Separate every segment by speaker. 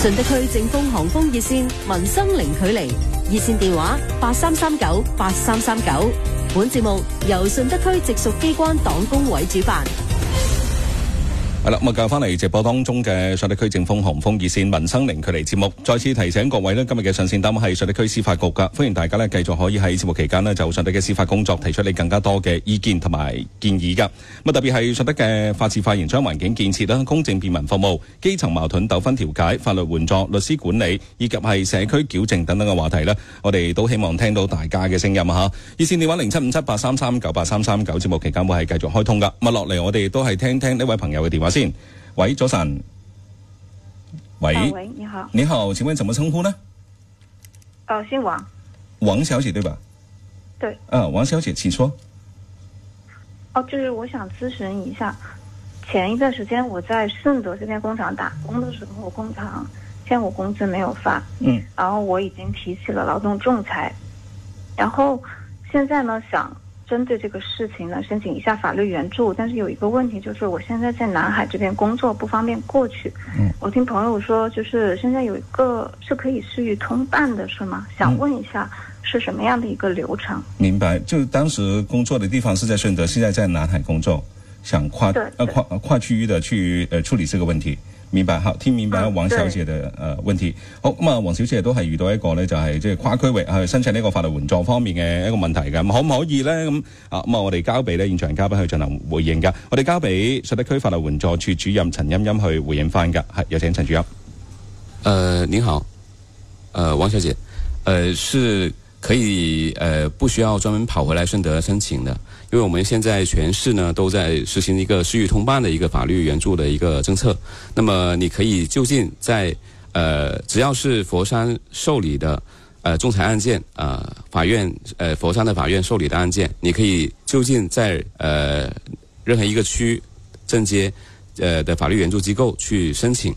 Speaker 1: 順德區正豐航空熱線民生零距離熱線電話83398339。本節目由順德區直屬機關黨工委主辦。
Speaker 2: 係啦，咁啊，繼續翻嚟直播當中嘅順德區正豐航空熱線民生零距離節目，再次提醒各位呢，今日嘅上線單位係順德區司法局噶，歡迎大家呢繼續可以喺節目期間呢就順德嘅司法工作提出你更加多嘅意見同埋建議噶。咁啊，特別係順德嘅法治法營商環境建設啦、公正便民服務、基層矛盾糾紛調解、法律援助、律師管理以及係社區矯正等等嘅話題呢，我哋都希望聽到大家嘅聲音啊！熱線電話075783398339，節目期間會係繼續開通噶。咁啊，落嚟我哋都係聽聽呢位朋友嘅電話先。喂，早晨。喂，
Speaker 3: 你好。
Speaker 2: 你好，請問怎麼稱呼呢？
Speaker 3: 姓王。
Speaker 2: 王小姐對吧？
Speaker 3: 對。
Speaker 2: 王小姐，請說。
Speaker 3: 就是我想諮詢一下，前一段時間我在順德這邊工廠打工的時候，工廠欠我工資沒有發，然後我已經提起了勞動仲裁，然後現在呢想針對這個事情呢申請一下法律援助，但是有一個問題就是我現在在南海這邊工作，不方便過去。我聽朋友說就是現在有一個是可以視域通辦的，是嗎？想問一下是什麼樣的一個流程？
Speaker 2: 明白，就當時工作的地方是在順德，現在在南海工作，想跨區域的去處理這個問題。明白，好，聽明白王小姐的問題。好，咁啊，王小姐都係遇到一個咧，就係即係跨區域去申請呢個法律援助方面嘅一個問題嘅，可唔可以咧？咁我哋交俾咧現場嘉賓去進行回應噶。我哋交俾順德區法律援助處主任陳欣欣去回應翻噶。係，有請陳主任。
Speaker 4: 您好，王小姐，是可以不需要專門跑回來順德申請的。因為我們現在全市呢都在實行一個視域通辦的一個法律援助的一個政策，那麼你可以就近在只要是佛山受理的仲裁案件法院佛山的法院受理的案件，你可以就近在任何一個區鎮街的法律援助機構去申請，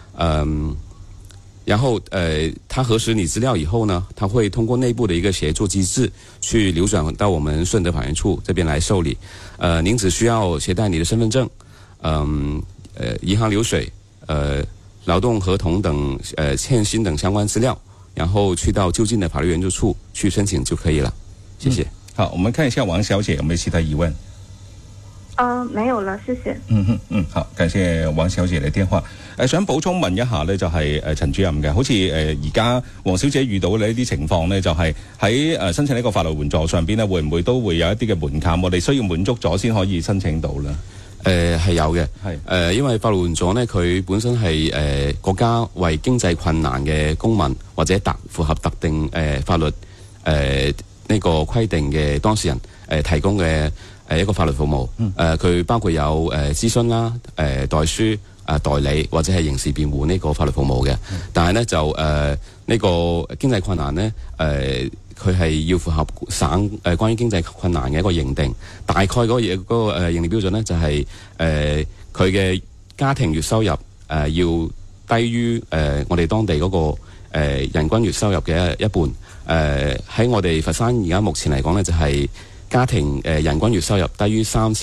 Speaker 4: 然後他核實你資料以後呢，他會通過內部的一個協作機制去流轉到我們順德法院處這邊來受理。您只需要攜帶你的身份證、銀行流水、勞動合同等欠薪等相關資料，然後去到就近的法律援助處去申請就可以了。謝謝。
Speaker 2: 好，我們看一下王小姐有沒有其他疑問？
Speaker 3: 沒有了，謝謝。
Speaker 2: 好，感謝王小姐嘅電話。想補充問一下呢，就係陳主任嘅，好似而家王小姐遇到呢啲情況呢，就係喺申請呢個法律援助上邊呢，會唔會都會有一啲嘅門檻，我哋需要滿足咗先可以申請到呢？
Speaker 4: 係有嘅，
Speaker 2: 係
Speaker 4: 因為法律援助呢，佢本身係國家為經濟困難嘅公民或者符合特定法律呢個規定嘅當事人提供嘅一個法律服務。佢包括有諮詢啦、代書、代理或者係刑事辯護呢個法律服務嘅。但係呢，就呢個經濟困難呢，佢係要符合省關於經濟困難嘅一個認定，大概嗰個認定標準呢，就係佢嘅家庭月收入要低於我哋當地嗰個人均月收入嘅一半。喺我哋佛山而家目前嚟講呢，就係家庭人均月收入低於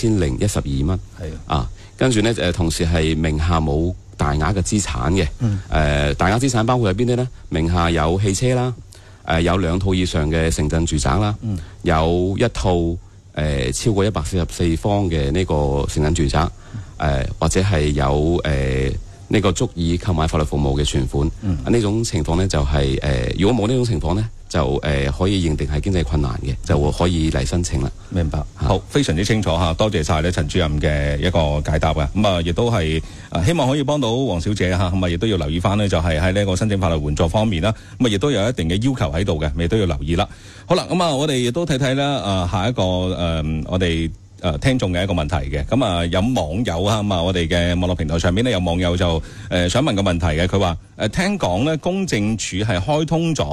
Speaker 4: 3012蚊。跟住呢，同時係名下冇大額嘅資產嘅。大額資產包括係邊啲呢？名下有汽車啦。有2套以上嘅城鎮住宅啦，有一套超過144方嘅呢個城鎮住宅，或者係有呢個足以購買法律服務嘅存款。呢種情況呢，就係如果冇呢種情況呢，就可以認定係經濟困難嘅，就可以嚟申請啦。
Speaker 2: 明白，好，非常之清楚嚇，多謝晒咧陳主任嘅一個解答嘅。咁亦都係希望可以幫到王小姐嚇，咁亦都要留意翻呢，就係喺呢個申請法律援助方面啦，咁亦都有一定嘅要求喺度嘅，亦都要留意啦。好啦，咁我哋亦都睇睇啦，下一個我哋聽眾嘅一個問題嘅。咁有網友啊，我哋嘅網絡平台上面呢，有網友就想問個問題嘅，佢話聽講呢，公證處係開通咗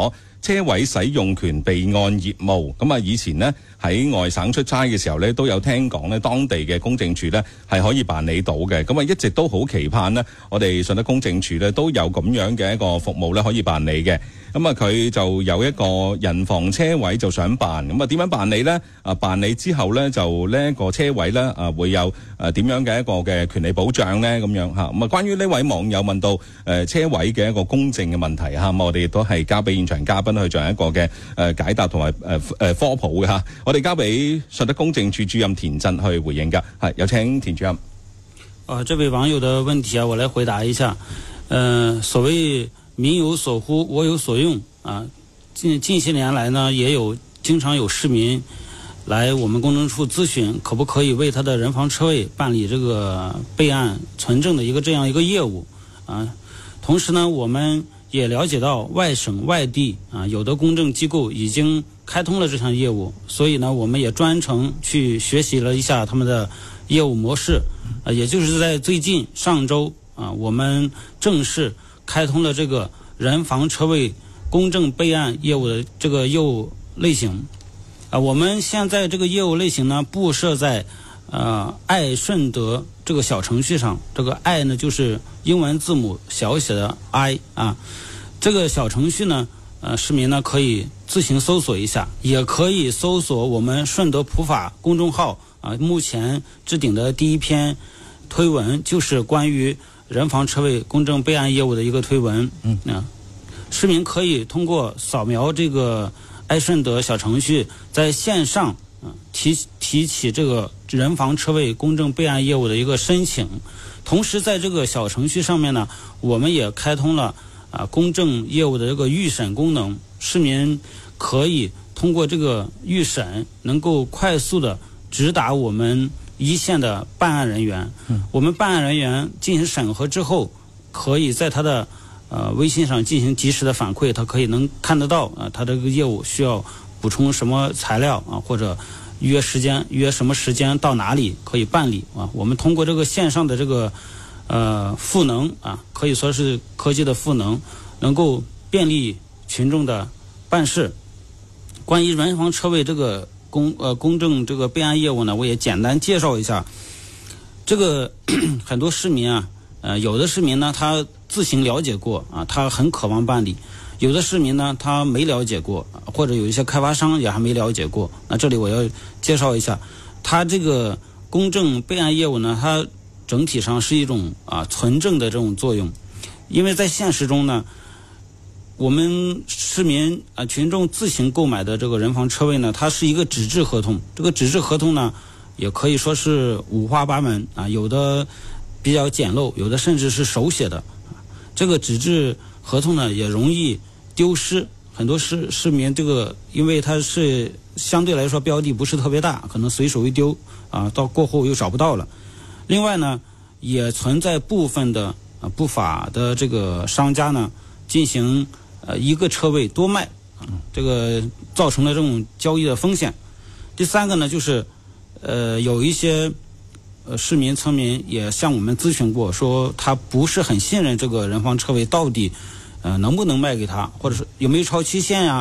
Speaker 2: 車位使用權備案業務。咁啊，以前呢，喺外省出差嘅時候呢，都有聽講呢，當地嘅公證處呢係可以辦理到嘅。咁啊，一直都好期盼呢，我哋順德公證處呢都有咁樣嘅一個服務呢可以辦理嘅。咁啊，佢就有一個人房車位就想辦，咁啊點樣辦理呢？辦理之後呢，就呢一個車位呢會有點樣嘅一個嘅權利保障呢？咁樣嚇。咁啊，關於呢位網友問到車位嘅一個公證嘅問題嚇，咁我哋亦都係交俾現場嘉賓去做一個嘅解答同埋科普嘅嚇。我哋交俾順德公證處主任田震去回應㗎。係，有請田主任。
Speaker 5: 這位網友的問題啊，我來回答一下。所謂民有所呼，我有所用啊。近些年來呢，也經常有市民來我們公證處諮詢，可不可以為他的人房車位辦理這個備案存證的這樣一個業務啊。同時呢，我們也了解到外省外地啊有的公證機構已經開通了這項業務，所以呢，我們也專程去學習了一下他們的業務模式啊。也就是在最近上周啊，我們正式開通了這個人房車位公證備案業務的這個業務類型啊。我們現在這個業務類型呢，布設在愛順德這個小程序上。這個愛呢，就是英文字母小寫的 I 啊。這個小程序呢，市民呢可以自行搜索一下，也可以搜索我們順德普法公眾號啊。目前置頂的第一篇推文就是關於人房車位公證備案業務的一個推文。市民可以通過掃描這個愛順德小程序，在線上提起這個人房車位公證備案業務的一個申請。同時在這個小程序上面呢，我們也開通了公證業務的這個預審功能，市民可以通過這個預審能夠快速的直達我們一線的辦案人員。我們辦案人員進行審核之後，可以在他的微信上進行及時的反饋，他可以能看得到他這個業務需要補充什麼材料啊，或者約什麼時間到哪裡可以辦理啊。我們通過這個線上的這個賦能啊，可以說是科技的賦能，能夠便利群眾的辦事。關於人房車位這個公證這個備案業務呢，我也簡單介紹一下。這個很多市民啊，有的市民呢，他自行了解過啊，他很渴望辦理；有的市民呢，他沒了解過，或者有一些開發商也還沒了解過。那這裡我要介紹一下，他這個公證備案業務呢，它整體上是一種存證的這種作用。因為在現實中呢，我們市民群眾自行購買的這個人房車位呢，它是一個紙質合同。這個紙質合同呢，也可以說是五花八門啊，有的比較簡陋，有的甚至是手寫的。這個紙質合同呢，也容易丟失。很多市民這個，因為它是相對來說標的不是特別大，可能隨手一丟啊，到過後又找不到了。另外呢，也存在部分的不法的這個商家呢，進行一個車位多賣，這個造成了這種交易的風險。第三個呢，就是有一些市民村民也向我們諮詢過，說他不是很信任這個人房車位到底能不能賣給他，或者是有沒有超期限呀？